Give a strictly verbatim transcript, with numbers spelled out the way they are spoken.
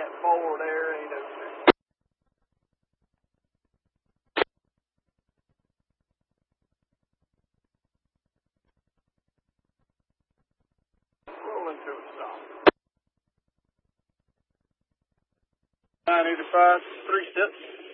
that forward there ain't opening. Rolling to a stop. nine eighty-five, three steps.